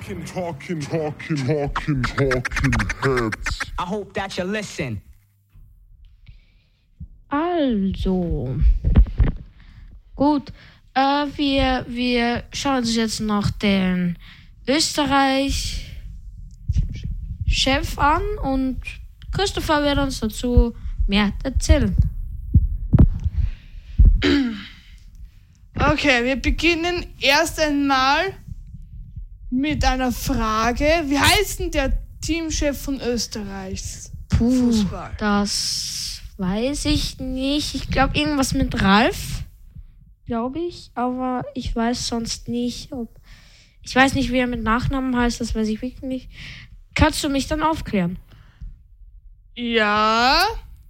heads. I hope that you listen. Also, gut, wir schauen uns jetzt noch den Österreich-Chef an und Christopher wird uns dazu mehr erzählen. Okay, wir beginnen erst einmal mit einer Frage. Wie heißt denn der Teamchef von Österreichs Fußball? Das weiß ich nicht. Ich glaube irgendwas mit Ralf, glaube ich. Aber ich weiß sonst nicht, ich weiß nicht, wie er mit Nachnamen heißt. Das weiß ich wirklich nicht. Kannst du mich dann aufklären? Ja.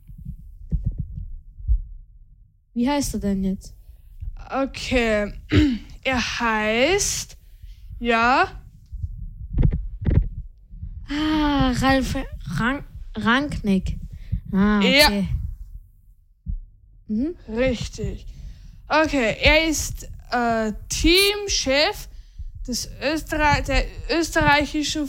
Wie heißt er denn jetzt? Okay. Er heißt... Ja. Ralf Rangnick. Okay. Ja. Richtig. Okay, er ist Teamchef der österreichischen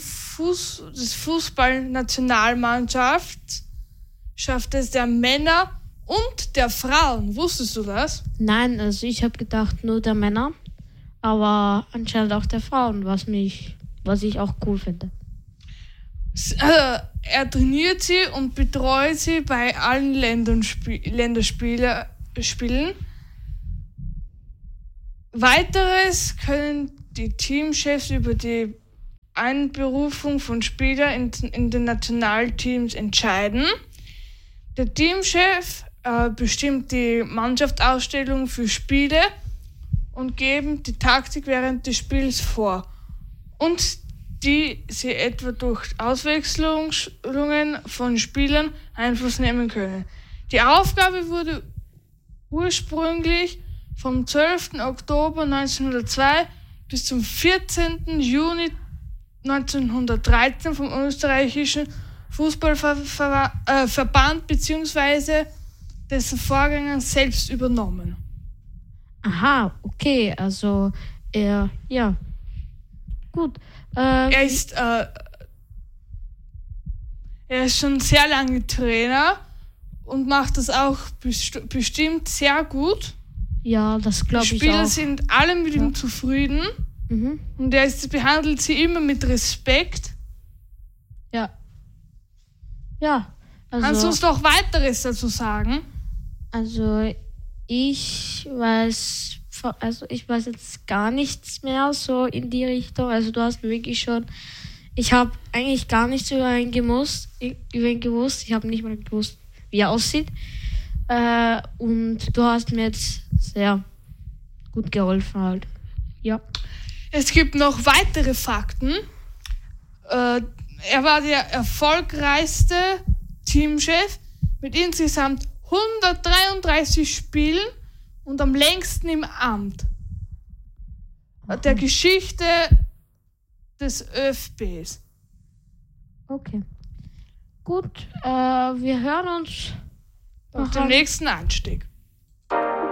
Fußballnationalmannschaft, schafft es der Männer und der Frauen. Wusstest du das? Nein, also ich habe gedacht nur der Männer, aber anscheinend auch der Frauen, was ich auch cool finde. Er trainiert sie und betreut sie bei allen Länderspielen. Weiteres können die Teamchefs über die Einberufung von Spielern in den Nationalteams entscheiden. Der Teamchef bestimmt die Mannschaftsausstellung für Spiele und geben die Taktik während des Spiels vor. Und die sie etwa durch Auswechslungen von Spielern Einfluss nehmen können. Die Aufgabe wurde ursprünglich vom 12. Oktober 1902 bis zum 14. Juni 1913 vom österreichischen Fußballverband bzw. dessen Vorgängern selbst übernommen. Aha, okay, also ja, gut. Er ist schon sehr lange Trainer und macht das auch bestimmt sehr gut. Ja, das glaube ich auch. Die Spieler sind alle mit ihm zufrieden. Mhm. Und er behandelt sie immer mit Respekt. Ja. Ja. Also, kannst du uns noch weiteres dazu sagen? Also ich weiß jetzt gar nichts mehr so in die Richtung. Also du hast wirklich schon... Ich habe eigentlich gar nichts über ihn gewusst. Ich habe nicht mal gewusst, wie er aussieht. Und du hast mir jetzt sehr gut geholfen halt. Ja. Es gibt noch weitere Fakten. Er war der erfolgreichste Teamchef mit insgesamt 133 Spielen und am längsten im Amt der Geschichte des ÖFBs. Okay. Gut, wir hören uns auf dem nächsten Anstieg.